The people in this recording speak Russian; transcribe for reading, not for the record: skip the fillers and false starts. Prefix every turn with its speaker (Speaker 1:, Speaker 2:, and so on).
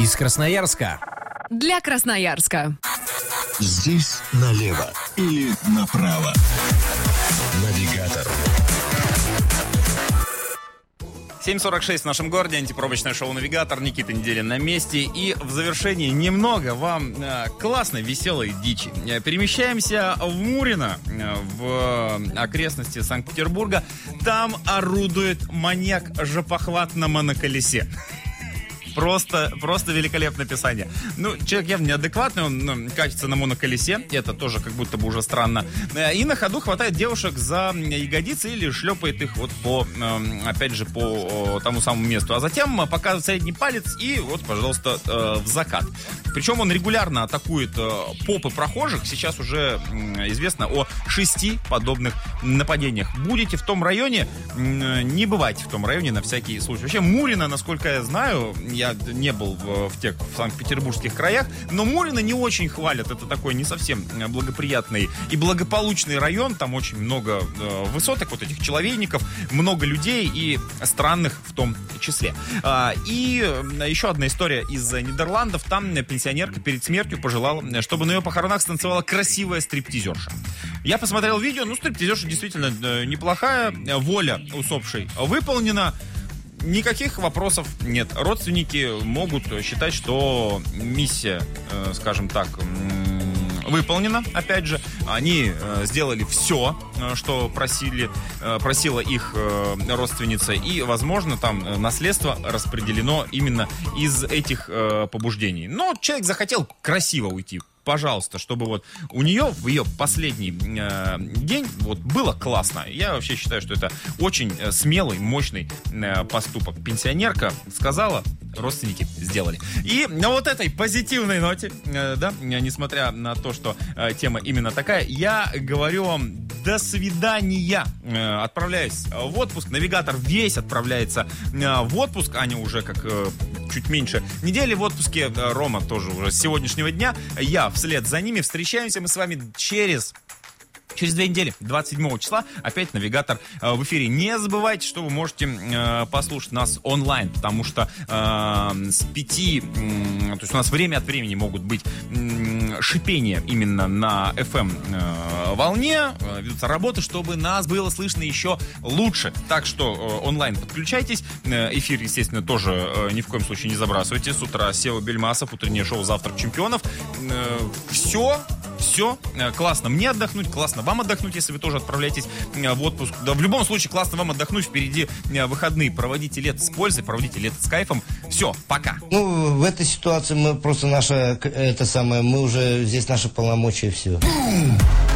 Speaker 1: Из Красноярска.
Speaker 2: Для Красноярска.
Speaker 3: Здесь налево или направо. Навигатор.
Speaker 4: 7:46 в нашем городе, антипробочное шоу «Навигатор», Никита Неделин на месте. И в завершении немного вам классной, веселой дичи. Перемещаемся в Мурино, в окрестности Санкт-Петербурга. Там орудует маньяк-жопохват на моноколесе. Просто великолепное описание. Ну, человек явно неадекватный, он катится на моноколесе, это тоже как будто бы уже странно. И на ходу хватает девушек за ягодицы или шлепает их вот по, опять же, по тому самому месту. А затем показывает средний палец и вот, пожалуйста, в закат. Причем он регулярно атакует попы прохожих. Сейчас уже известно о 6 подобных нападениях. Будете в том районе, не бывайте в том районе на всякий случай. Вообще, Мурино, насколько я знаю, я не был в санкт-петербургских краях, но Мурино не очень хвалят. Это такой не совсем благоприятный и благополучный район. Там очень много высоток, вот этих человейников, много людей и странных в том числе. И еще одна история из Нидерландов. Там пенсионерка перед смертью пожелала, чтобы на ее похоронах станцевала красивая стриптизерша. Я посмотрел видео, стриптизерша действительно неплохая. Воля усопшей выполнена. Никаких вопросов нет. Родственники могут считать, что миссия, скажем так, выполнена. Опять же, они сделали все, что просила их родственница. И, возможно, там наследство распределено именно из этих побуждений. Но человек захотел красиво уйти. Пожалуйста, чтобы вот у нее в ее последний день вот было классно. Я вообще считаю, что это очень смелый, мощный поступок. Пенсионерка сказала, родственники сделали. И на вот этой позитивной ноте, да, несмотря на то, что тема именно такая, я говорю вам до свидания. Отправляюсь в отпуск. Навигатор весь отправляется в отпуск. Аня уже как чуть меньше недели в отпуске. Рома тоже уже с сегодняшнего дня. Я вслед за ними. Встречаемся мы с вами через 2 недели, 27 числа, опять Навигатор в эфире. Не забывайте, что вы можете послушать нас онлайн, потому что с 5, то есть у нас время от времени могут быть шипения именно на FM волне, ведутся работы, чтобы нас было слышно еще лучше. Так что онлайн подключайтесь. Эфир, естественно, тоже ни в коем случае не забрасывайте. С утра Сева Бельмасов, утреннее шоу «Завтрак чемпионов». Все классно мне отдохнуть, классно вам отдохнуть, если вы тоже отправляетесь в отпуск. Да, в любом случае, классно вам отдохнуть, впереди выходные. Проводите лето с пользой, проводите лето с кайфом. Все, пока.
Speaker 5: В этой ситуации мы просто мы уже здесь наши полномочия, все.